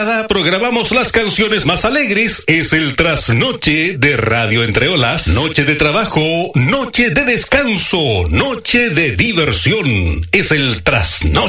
Programamos las canciones más alegres. Es el trasnoche de Radio Entre Olas. Noche de trabajo, noche de descanso, noche de diversión. Es el trasnoche.